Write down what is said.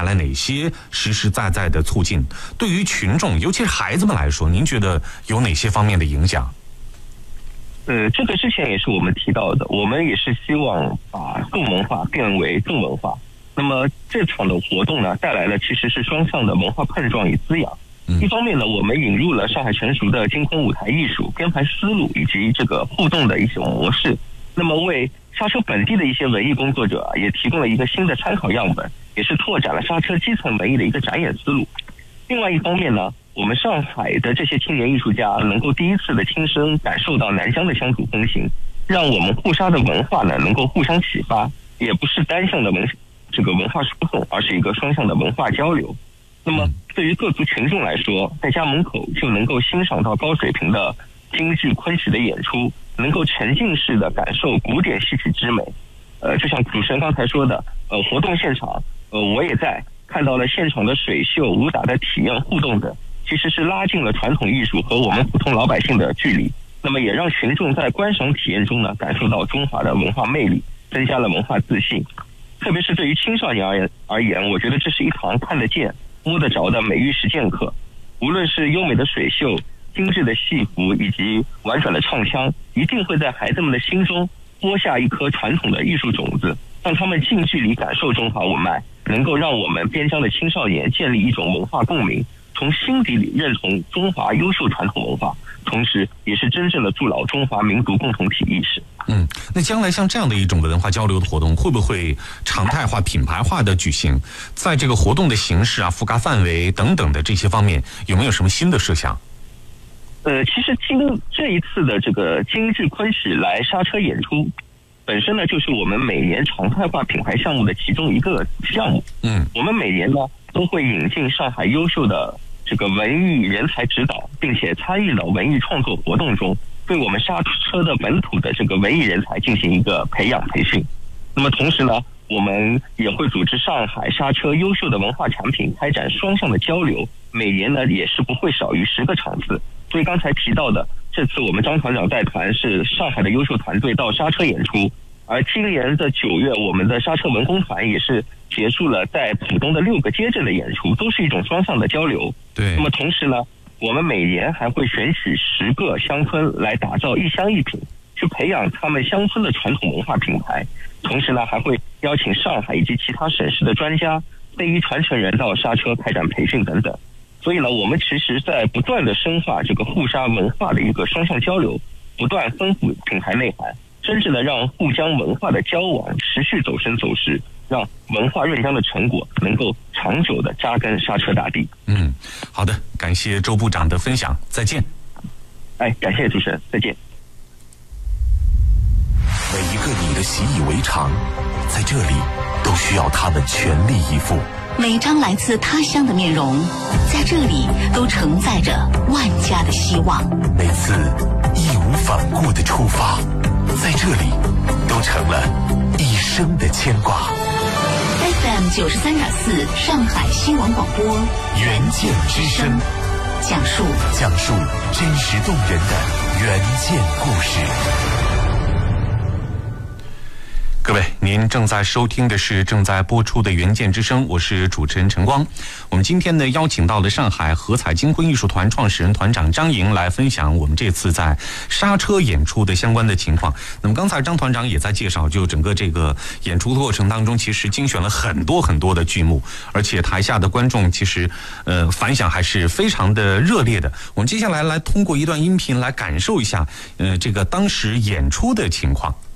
带来哪些实实在在的促进？对于群众，尤其是孩子们来说，您觉得有哪些方面的影响？ 这个之前也是我们提到的，我们也是希望把动文化变为重文化。那么这场的活动呢，带来了其实是双向的文化碰撞与滋养。一方面呢，我们引入了上海成熟的京昆舞台艺术编排思路以及这个互动的一种模式，那么为刹车本地的一些文艺工作者也提供了一个新的参考样本，也是拓展了刹车基层文艺的一个展演思路。另外一方面呢，我们上海的这些青年艺术家能够第一次的亲身感受到南疆的乡土风情，让我们沪沙的文化呢能够互相启发，也不是单向的文化输送，而是一个双向的文化交流。那么对于各族群众来说，在家门口就能够欣赏到高水平的京剧昆曲的演出，能够沉浸式的感受古典戏曲之美。就像主持人刚才说的，活动现场，我也在看到了现场的水秀、武打的体验互动等，其实是拉近了传统艺术和我们普通老百姓的距离。那么也让群众在观赏体验中呢，感受到中华的文化魅力，增加了文化自信。特别是对于青少年而言，我觉得这是一堂看得见、摸得着的美育实践课。无论是优美的水秀、精致的戏服以及婉转的唱腔，一定会在孩子们的心中播下一颗传统的艺术种子，让他们近距离感受中华文脉，能够让我们边疆的青少年建立一种文化共鸣，从心底里认同中华优秀传统文化，同时也是真正的筑牢中华民族共同体意识。 那将来像这样的一种文化交流的活动，会不会常态化、品牌化的举行？在这个活动的形式啊、覆盖范围等等的这些方面，有没有什么新的设想？ 其实这一次的这个京剧昆曲来刹车演出，本身呢就是我们每年常态化品牌项目的其中一个项目。我们每年呢都会引进上海优秀的这个文艺人才指导，并且参与了文艺创作活动中，对我们刹车的本土的这个文艺人才进行一个培养培训。那么同时呢，我们也会组织上海刹车优秀的文化产品开展双向的交流，每年呢也是不会少于10个场次。所以刚才提到的，这次我们张团长带团是上海的优秀团队到刹车演出，而今年的9月，我们的刹车文工团也是结束了在浦东的6个街镇的演出，都是一种双向的交流。 对。 那么同时呢，我们每年还会选取10个乡村来打造一乡一品，去培养他们乡村的传统文化品牌。同时呢，还会邀请上海以及其他省市的专家、非遗传承人到刹车开展培训等等。所以呢，我们其实在不断的深化这个沪沙文化的一个双向交流，不断丰富品牌内涵，真正的让沪江文化的交往持续走深走实，让文化润江的成果能够长久的扎根刹车大地。 好的，感谢周部长的分享，再见。 感谢主持人，再见。 每一个你的习以为常，在这里都需要他们全力以赴。 每张来自他乡的面容，在这里都承载着万家的希望。 每次义无反顾的出发，在这里都成了一生的牵挂。 FM 93.4上海新闻广播， 原件之声， 讲述真实动人的原件故事。 各位，您正在收听的是正在播出的原件之声，我是主持人陈光。我们今天呢邀请到了上海合彩京昆艺术团创始人团长张莹来分享我们这次在刹车演出的相关的情况。那么刚才张团长也在介绍，就整个这个演出的过程当中，其实精选了很多的剧目，而且台下的观众其实反响还是非常的热烈的。我们接下来通过一段音频来感受一下这个当时演出的情况。